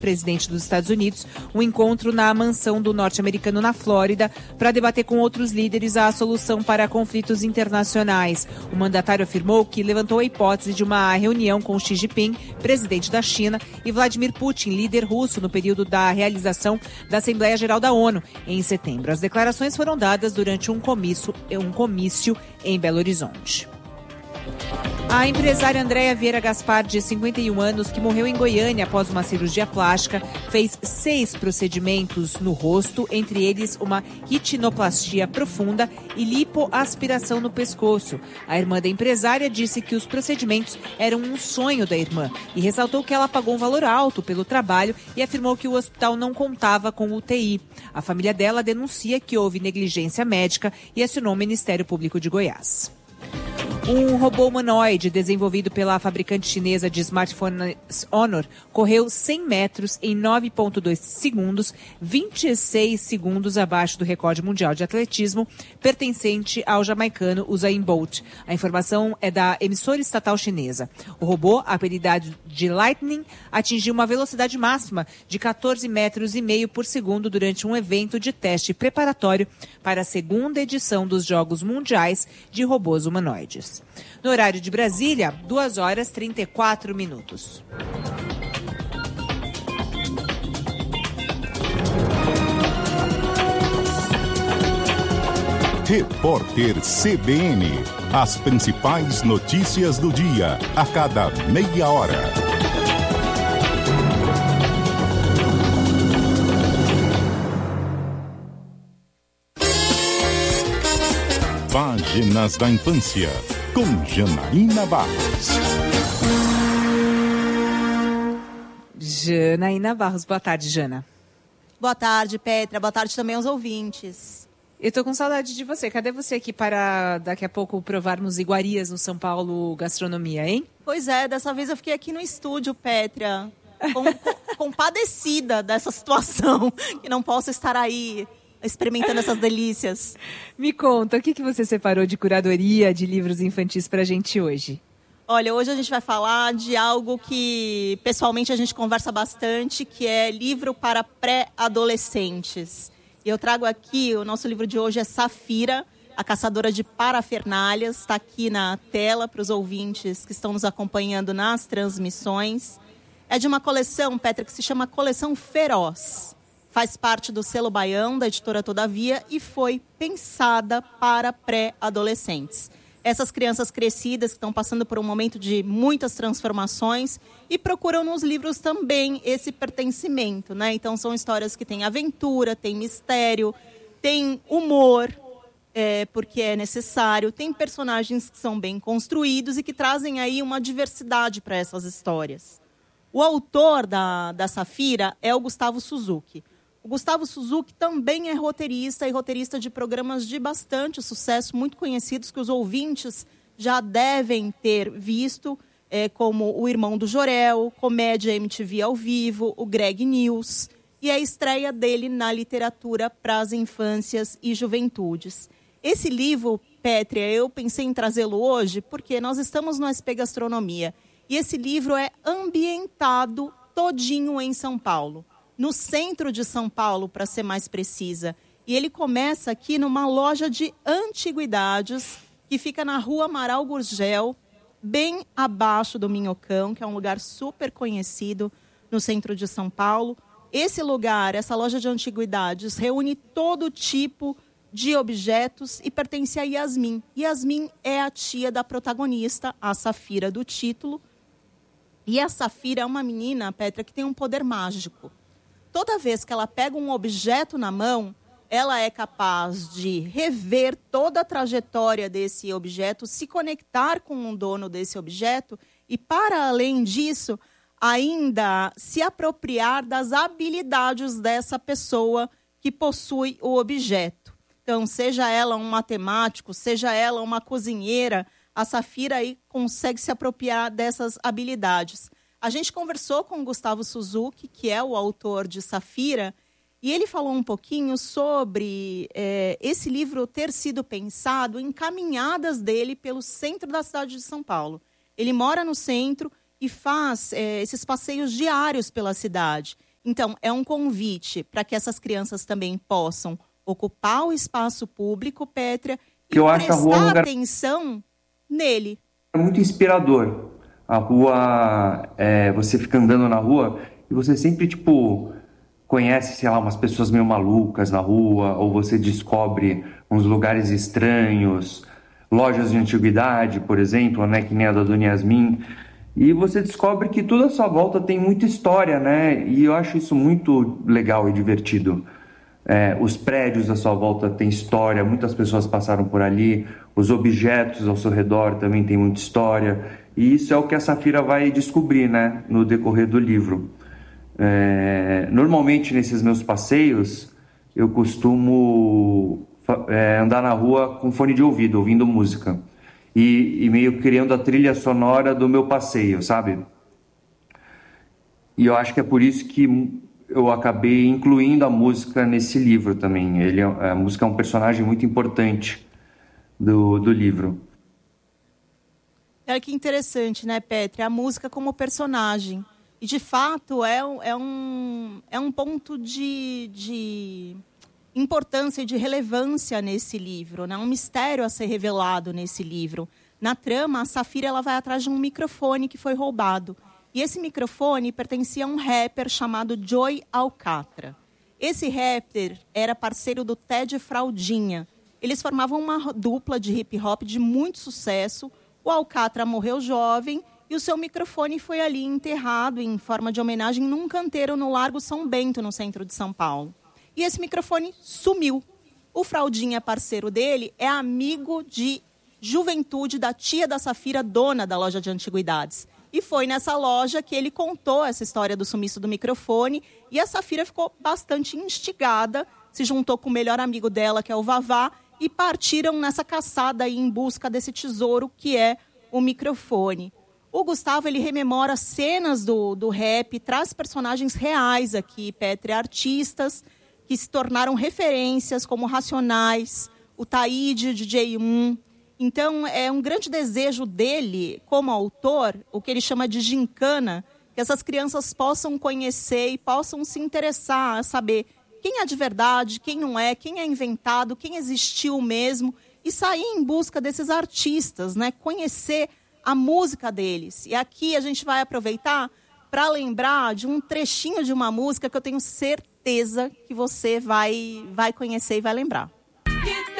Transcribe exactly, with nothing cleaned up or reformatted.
presidente dos Estados Unidos, um encontro na mansão do norte-americano na Flórida para debater com outros líderes a solução para conflitos internacionais. O mandatário afirmou que levantou a hipótese de uma reunião com Xi Jinping, presidente da China, e Vladimir Putin, líder russo, no período da realização da Assembleia Geral da ONU, em setembro. As declarações foram dadas durante um comício, um comício em Belo Horizonte. A empresária Andréa Vieira Gaspar, de cinquenta e um anos, que morreu em Goiânia após uma cirurgia plástica, fez seis procedimentos no rosto, entre eles uma retinoplastia profunda e lipoaspiração no pescoço. A irmã da empresária disse que os procedimentos eram um sonho da irmã e ressaltou que ela pagou um valor alto pelo trabalho e afirmou que o hospital não contava com U T I. A família dela denuncia que houve negligência médica e acionou o Ministério Público de Goiás. Um robô humanoide desenvolvido pela fabricante chinesa de smartphones Honor correu cem metros em nove vírgula dois segundos, vinte e seis segundos abaixo do recorde mundial de atletismo pertencente ao jamaicano Usain Bolt. A informação é da emissora estatal chinesa. O robô, apelidado de Lightning, atingiu uma velocidade máxima de quatorze metros e meio por segundo durante um evento de teste preparatório para a segunda edição dos Jogos Mundiais de Robôs Humanoides. No horário de Brasília, duas horas e trinta e quatro minutos. Repórter C B N. As principais notícias do dia, a cada meia hora. Páginas da Infância, com Janaína Barros. Janaína Barros, boa tarde, Jana. Boa tarde, Petra. Boa tarde também aos ouvintes. Eu tô com saudade de você. Cadê você aqui para daqui a pouco provarmos iguarias no São Paulo Gastronomia, hein? Pois é, dessa vez eu fiquei aqui no estúdio, Petra, com, com, compadecida dessa situação, que não posso estar aí experimentando essas delícias. Me conta, o que, que você separou de curadoria de livros infantis pra gente hoje? Olha, hoje a gente vai falar de algo que pessoalmente a gente conversa bastante, que é livro para pré-adolescentes. E eu trago aqui, o nosso livro de hoje é Safira, a caçadora de parafernálias. Está aqui na tela para os ouvintes que estão nos acompanhando nas transmissões. É de uma coleção, Petra, que se chama Coleção Feroz. Faz parte do selo Baião, da editora Todavia, e foi pensada para pré-adolescentes. Essas crianças crescidas que estão passando por um momento de muitas transformações e procuram nos livros também esse pertencimento, né? Então, são histórias que têm aventura, têm mistério, têm humor, é, porque é necessário, tem personagens que são bem construídos e que trazem aí uma diversidade para essas histórias. O autor da, da Safira é o Gustavo Suzuki. O Gustavo Suzuki também é roteirista e roteirista de programas de bastante sucesso, muito conhecidos, que os ouvintes já devem ter visto, é, como O Irmão do Jorel, Comédia M T V ao Vivo, o Greg News, e a estreia dele na literatura para as infâncias e juventudes. Esse livro, Pétria, eu pensei em trazê-lo hoje porque nós estamos no S P Gastronomia, e esse livro é ambientado todinho em São Paulo. No centro de São Paulo, para ser mais precisa. E ele começa aqui numa loja de antiguidades, que fica na rua Amaral Gurgel, bem abaixo do Minhocão, que é um lugar super conhecido no centro de São Paulo. Esse lugar, essa loja de antiguidades, reúne todo tipo de objetos e pertence a Yasmin. Yasmin é a tia da protagonista, a Safira do título. E a Safira é uma menina, Petra, que tem um poder mágico. Toda vez que ela pega um objeto na mão, ela é capaz de rever toda a trajetória desse objeto, se conectar com o dono desse objeto e, para além disso, ainda se apropriar das habilidades dessa pessoa que possui o objeto. Então, seja ela um matemático, seja ela uma cozinheira, a Safira aí consegue se apropriar dessas habilidades. A gente conversou com o Gustavo Suzuki, que é o autor de Safira, e ele falou um pouquinho sobre é, esse livro ter sido pensado em caminhadas dele pelo centro da cidade de São Paulo. Ele mora no centro e faz é, esses passeios diários pela cidade. Então, é um convite para que essas crianças também possam ocupar o espaço público, Pétria, e eu acho prestar a rua um lugar... atenção nele. É muito inspirador. A rua, é, você fica andando na rua e você sempre, tipo, conhece, sei lá, umas pessoas meio malucas na rua, ou você descobre uns lugares estranhos, lojas de antiguidade, por exemplo, né, que nem a da Dona Yasmin, e você descobre que tudo à sua volta tem muita história, né, e eu acho isso muito legal e divertido. É, os prédios à sua volta têm história, muitas pessoas passaram por ali, os objetos ao seu redor também têm muita história, e isso é o que a Safira vai descobrir, né, no decorrer do livro. É, normalmente nesses meus passeios eu costumo é, andar na rua com fone de ouvido, ouvindo música e, e meio criando a trilha sonora do meu passeio, sabe? E eu acho que é por isso que eu acabei incluindo a música nesse livro também. Ele, a música é um personagem muito importante do, do livro. Olha que interessante, né, Pétria? A música como personagem. E, de fato, é, é, um, é um ponto de, de importância e de relevância nesse livro, né? Um mistério a ser revelado nesse livro. Na trama, a Safira ela vai atrás de um microfone que foi roubado. E esse microfone pertencia a um rapper chamado Joey Alcatra. Esse rapper era parceiro do Ted Fraldinha. Eles formavam uma dupla de hip-hop de muito sucesso. O Alcatra morreu jovem e o seu microfone foi ali enterrado em forma de homenagem num canteiro no Largo São Bento, no centro de São Paulo. E esse microfone sumiu. O Fraldinha, parceiro dele, é amigo de juventude da tia da Safira, dona da loja de antiguidades. E foi nessa loja que ele contou essa história do sumiço do microfone. E a Safira ficou bastante instigada, se juntou com o melhor amigo dela, que é o Vavá, e partiram nessa caçada aí em busca desse tesouro que é o microfone. O Gustavo ele rememora cenas do, do rap, traz personagens reais aqui, Pétria, artistas que se tornaram referências, como Racionais, o Taíde, o D J um. Então, é um grande desejo dele, como autor, o que ele chama de gincana, que essas crianças possam conhecer e possam se interessar a saber quem é de verdade, quem não é, quem é inventado, quem existiu mesmo, e sair em busca desses artistas, né? Conhecer a música deles. E aqui a gente vai aproveitar para lembrar de um trechinho de uma música que eu tenho certeza que você vai, vai conhecer e vai lembrar.